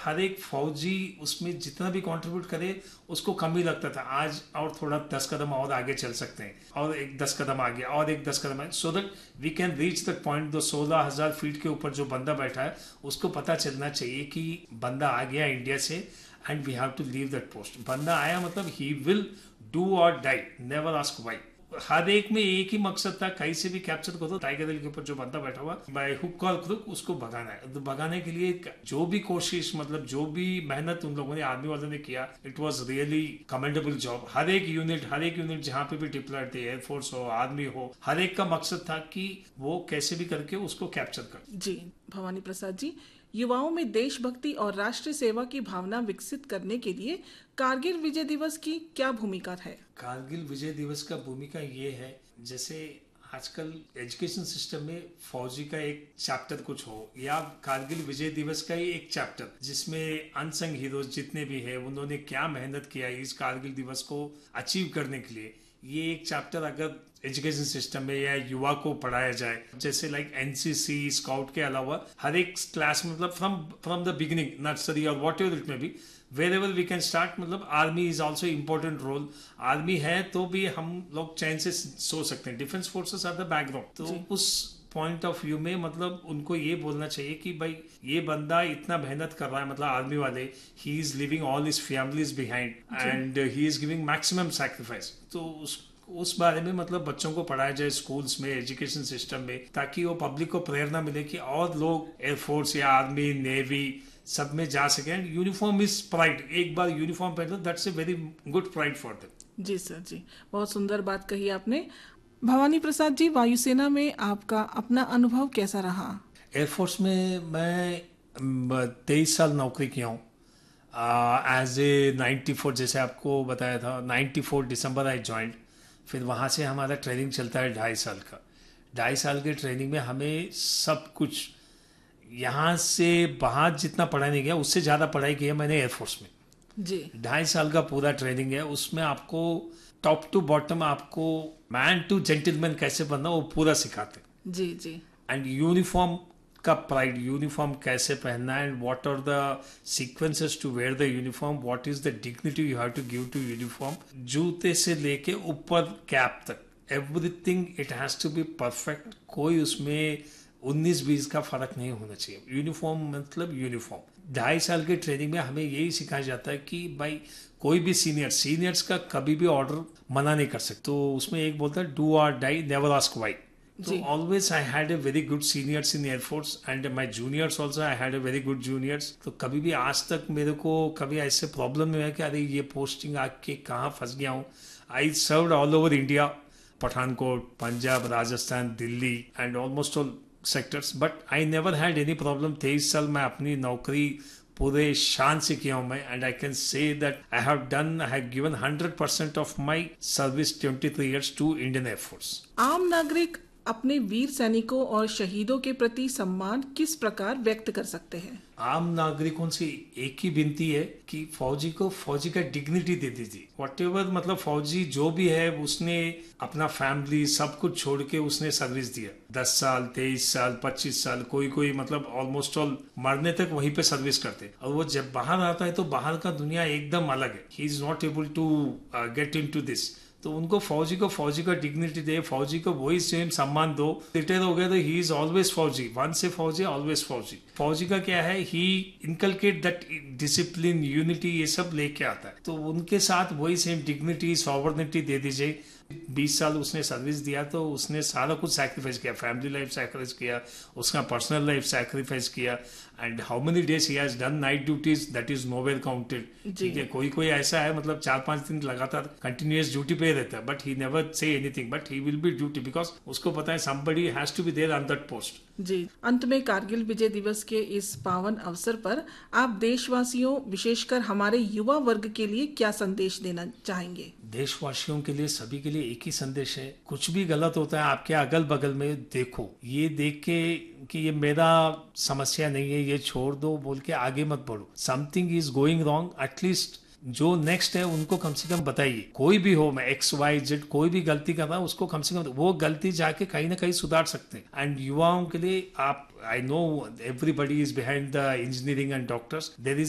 हर एक फौजी उसमें जितना भी कंट्रीब्यूट करे उसको कम ही लगता था। आज और थोड़ा 10 कदम और आगे चल सकते हैं, और एक 10 कदम आगे, और एक 10 कदम आगे, so that we can reach that point. 16,000 feet के ऊपर जो बंदा बैठा है उसको पता चलना चाहिए कि बंदा आ गया इंडिया से and we have to leave that post. बंदा आया मतलब ही विल डू और डाई, नेवर आस्क व्हाई। हर एक में एक ही मकसद था, कहीं से भी कैप्चर करो, टाइगर हिल के ऊपर जो बंदा बैठा हुआ बाय हुक और क्रुक उसको भगाना है। तो भगाने के लिए जो भी कोशिश, मतलब जो भी मेहनत उन लोगों ने, आर्मी वालों ने किया, it was really commendable job. हर एक यूनिट जहां पे भी डिप्लॉयड थे, एयरफोर्स हो, आर्मी हो, हर एक का मकसद था कि वो कैसे भी करके उसको कैप्चर कर। जी भवानी प्रसाद जी, युवाओं में देशभक्ति और राष्ट्र सेवा की भावना विकसित करने के लिए कारगिल विजय दिवस की क्या भूमिका है? कारगिल विजय दिवस का भूमिका ये है, जैसे आजकल एजुकेशन सिस्टम में फौजी का एक चैप्टर कुछ हो, या कारगिल विजय दिवस का ही एक चैप्टर जिसमें अनसंग हीरोज जितने भी है उन्होंने क्या मेहनत किया इस कारगिल दिवस को अचीव करने के लिए, ये एक चैप्टर अगर एजुकेशन सिस्टम में या युवा को पढ़ाया जाए, जैसे लाइक एनसीसी, स्काउट के अलावा हर एक क्लास में, मतलब फ्रॉम द बिगिनिंग, नर्सरी और वॉट एवर इट में भी, where ever we can start. मतलब army is also important role. Army है तो भी हम लोग चैन से सो सकते हैं। Defence forces are the background. तो उस पॉइंट ऑफ व्यू में मतलब उनको ये बोलना चाहिए कि भाई ये बंदा इतना मेहनत कर रहा है, मतलब आर्मी वाले, he is living all his families behind and he is giving maximum sacrifice. तो उस बारे में मतलब बच्चों को पढ़ाया जाए स्कूल्स में, एजुकेशन सिस्टम में, ताकि वो पब्लिक को प्रेरणा मिले कि और लोग एयरफोर्स या आर्मी, नेवी सब में जा सके। And uniform is pride. एक बार यूनिफॉर्म पहन लो, that's a very good pride for them. Ji sir जी, बहुत सुंदर बात कही आपने। भवानी प्रसाद जी, वायुसेना में आपका अपना अनुभव कैसा रहा? एयरफोर्स में मैं 23 साल नौकरी किया हूँ। एज ए 94, जैसे आपको बताया था, 94 दिसंबर आई ज्वाइंट। फिर वहाँ से हमारा ट्रेनिंग चलता है 2.5 साल का। 2.5 साल के ट्रेनिंग में हमें सब कुछ, यहाँ से बाहर जितना पढ़ाई नहीं किया उससे ज़्यादा पढ़ाई की है मैंने एयरफोर्स में। जी 2.5 साल का पूरा ट्रेनिंग है, उसमें आपको टॉप टू बॉटम, आपको मैन टू जेंटलमैन कैसे बनना वो पूरा सिखाते। जी जी एंड यूनिफॉर्म का प्राइड, यूनिफॉर्म कैसे पहनना है, and what are the sequences to where the uniform, what is the dignity you have to give to uniform, जूते से लेके ऊपर कैप तक, everything it has to be perfect. कोई उसमें 19-20 का फर्क नहीं होना चाहिए। यूनिफॉर्म मतलब यूनिफॉर्म। 2.5 साल के ट्रेनिंग में हमें यही सिखाया जाता है कि भाई कोई भी सीनियर्स का कभी भी ऑर्डर मना नहीं कर सकते। तो उसमें एक बोलता है डू और die, never ask why. So always I had a very good seniors in Air Force and my juniors also I had a very good juniors. तो कभी भी आज तक मेरे को कभी ऐसे प्रॉब्लम नहीं है कि अरे ये पोस्टिंग आके कहाँ फंस गया हूँ। I served all over India, Pathankot, Punjab, Rajasthan, Delhi and almost all sectors, but I never had any problem. 23 साल मैं अपनी नौकरी पूरे शान से किया हूं मैं, and I can say that I have given 100% of my service 23 years to Indian air force. आम नागरिक अपने वीर सैनिकों और शहीदों के प्रति सम्मान किस प्रकार व्यक्त कर सकते हैं? आम नागरिकों से एक ही विनती है कि फौजी को फौजी का डिग्निटी दे दीजिए। वॉट एवर, मतलब फौजी जो भी है उसने अपना फैमिली सब कुछ छोड़ के उसने सर्विस दिया। 10 साल, 23 साल, 25 साल, कोई मतलब ऑलमोस्ट ऑल मरने तक वहीं पे सर्विस करते। और वो जब बाहर आता है तो बाहर का दुनिया एकदम अलग है। He is not able to get in to this. तो उनको फौजी का डिग्निटी दे, फौजी को वही सेम सम्मान दो। रिटायर हो गया तो ही इज ऑलवेज फौजी, वन से फौजी, ऑलवेज फौजी। फौजी का क्या है, ही इनकलकेट दैट डिसिप्लिन, यूनिटी, ये सब लेके आता है। तो उनके साथ वही सेम डिग्निटी, सॉवर्निटी दे दीजिए। 20 साल उसने सर्विस दिया तो उसने सारा कुछ सैक्रिफाइस किया, फैमिली लाइफ सैक्रिफाइस किया, उसका पर्सनल लाइफ सैक्रिफाइस किया। And how many days he has done night duties, that is nowhere counted. ठीक है, कोई ऐसा है मतलब 4-5 दिन लगातार कंटिन्यूअस ड्यूटी पे रहता है, but he never say anything, but he will be duty because उसको पता है somebody has to be there on that post. जी, अंत में कारगिल विजय दिवस के इस पावन अवसर पर आप देशवासियों, विशेषकर हमारे युवा वर्ग के लिए क्या संदेश देना चाहेंगे? देशवासियों के लिए, सभी के लिए एक ही संदेश है, कुछ भी गलत होता है आपके अगल बगल में देखो, ये देख के कि ये मेरा समस्या नहीं है, ये छोड़ दो बोल के आगे मत बढ़ो। Something is going wrong, at least जो नेक्स्ट है उनको कम से कम बताइए। कोई भी हो, मैं XYZ कोई भी गलती कर रहा है उसको कम से कम वो गलती जाके कहीं ना कहीं सुधार सकते हैं। एंड युवाओं के लिए आप, I know everybody is behind the engineering and doctors, there is